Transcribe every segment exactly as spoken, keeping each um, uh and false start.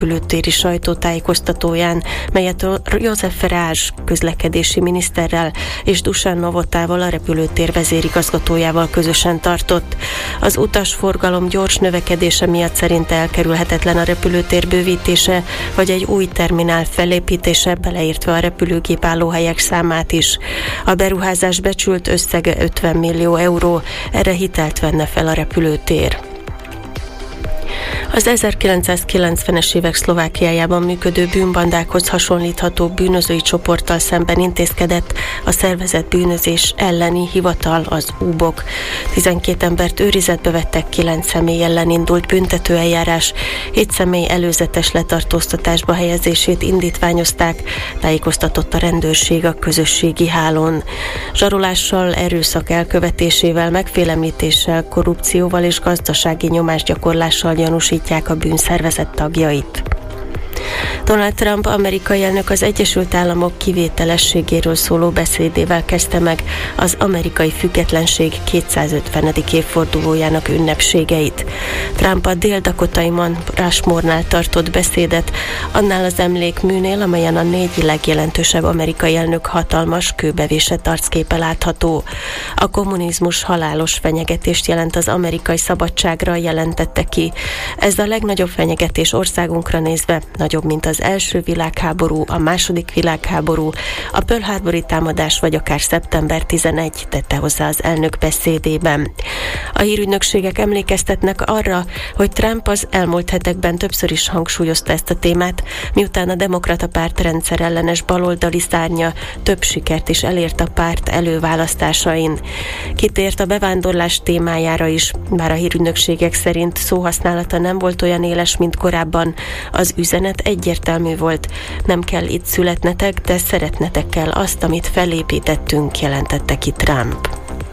repülőtéri sajtótájékoztatóján, melyet József Farage közlekedési miniszterrel és Dusan Novotával, a repülőtér vezérigazgatójával közösen tartott. Az utasforgalom gyors növekedése miatt szerint elkerülhetetlen a repülőtér bővítése, vagy egy új terminál felépítése, beleértve a repülőgép állóhelyek számát is. A beruházás becsült összege ötven millió euró, erre hitelt venne fel a repülőtér. Az ezerkilencszázkilencvenes évek Szlovákiájában működő bűnbandákhoz hasonlítható bűnözői csoporttal szemben intézkedett a szervezett bűnözés elleni hivatal, az úbok. tizenkét embert őrizetbe vettek, kilenc személy ellen indult büntetőeljárás, hét személy előzetes letartóztatásba helyezését indítványozták, tájékoztatott a rendőrség a közösségi hálón. Zsarolással, erőszak elkövetésével, megfélemlítéssel, korrupcióval és gazdasági nyomásgyakorlással gyanúsítják a bűnszervezet tagjait. Donald Trump amerikai elnök az Egyesült Államok kivételességéről szóló beszédével kezdte meg az amerikai függetlenség kétszázötvenedik évfordulójának ünnepségeit. Trump a dél-dakotai Mount Rushmore-nál tartott beszédet, annál az emlékműnél, amelyen a négy legjelentősebb amerikai elnök hatalmas, kőbevésett arcképe látható. A kommunizmus halálos fenyegetést jelent az amerikai szabadságra, jelentette ki. Ez a legnagyobb fenyegetés országunkra nézve, nagyobb, mint az első világháború, a második világháború, a Pearl Harbori támadás vagy akár szeptember tizenegy, tette hozzá az elnök beszédében. A hírügynökségek emlékeztetnek arra, hogy Trump az elmúlt hetekben többször is hangsúlyozta ezt a témát, miután a demokrata párt rendszerellenes baloldali szárnya több sikert is elért a párt előválasztásain. Kitért a bevándorlás témájára is, bár a hírügynökségek szerint szóhasználata nem volt olyan éles, mint korábban. Az üzenet egyértelmű volt, nem kell itt születnetek, de szeretnetek kell azt, amit felépítettünk, jelentette ki Trump.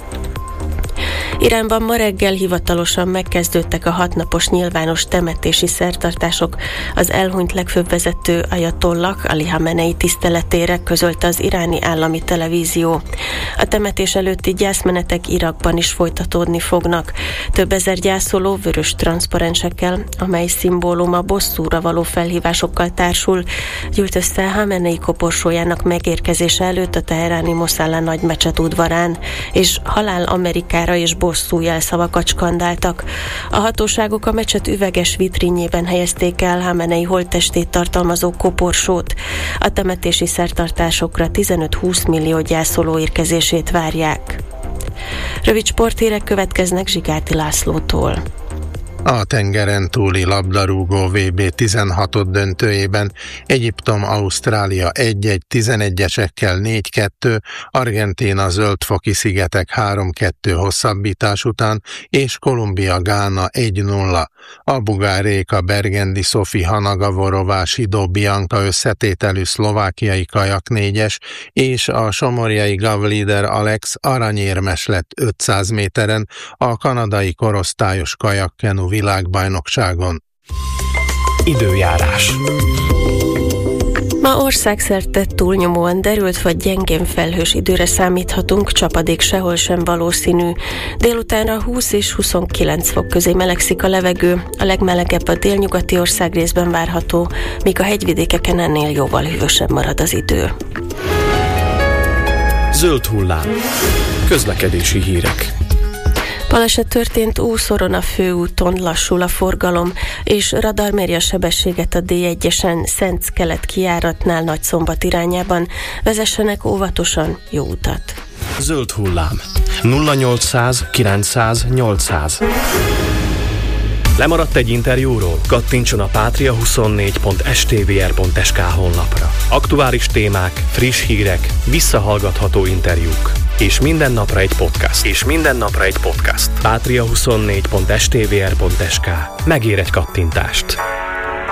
Iránban ma reggel hivatalosan megkezdődtek a hatnapos nyilvános temetési szertartások az elhunyt legfőbb vezető Ajatollah Ali Hamenei tiszteletére, közölte az iráni állami televízió. A temetés előtti gyászmenetek Irakban is folytatódni fognak. Több ezer gyászoló vörös transzparensekkel, amely szimbóluma bosszúra való felhívásokkal társul, gyűlt össze Hamenei koporsójának megérkezése előtt a teheráni Moszalla nagymecset udvarán, és halál Amerikára és bosszú jelszavakat skandáltak. A hatóságok a mecset üveges vitrínjében helyezték el Hamenei holttestét tartalmazó koporsót. A temetési szertartásokra tizenöt-húsz millió gyászoló érkezését várják. Rövid sporthírek következnek Zsigárdi Lászlótól. A tengeren túli labdarúgó vé bé tizenhat döntőjében Egyiptom-Ausztrália egy-egy, tizenegyesekkel négy kettő, Argentína Zöld-foki szigetek három kettő hosszabbítás után, és Kolumbia-Gána egy nulla. A Bugáréka Bergendi Szofi Hanagavorová Sidó Bianca összetételű szlovákiai kajak négyes, és a somorjai Gavlider Alex aranyérmes lett ötszáz méteren a kanadai korosztályos kajakkenu világbajnokságon. Időjárás. Ma országszerte túlnyomóan derült vagy gyengén felhős időre számíthatunk, csapadék sehol sem valószínű. Délutánra húsz és huszonkilenc fok közé melegszik a levegő, a legmelegebb a délnyugati országrészben várható, míg a hegyvidékeken ennél jóval hűvösebb marad az idő. Zöld hullám. Közlekedési hírek. Baleset történt Úszoron a főúton, lassul a forgalom, és radar méri a sebességet a dé egyesen Szent-kelet kijáratnál Nagyszombat irányában. Vezessenek óvatosan, jó utat! Zöld hullám. nulla nyolcszáz kilencszáz nyolcszáz. Lemaradt egy interjúról? Kattintson a pátria huszonnégy pont es té vé er pont es ká honlapra. Aktuális témák, friss hírek, visszahallgatható interjúk. És minden napra egy podcast. És minden napra egy podcast. pátria huszonnégy pont es té vé er pont es ká. Megér egy kattintást.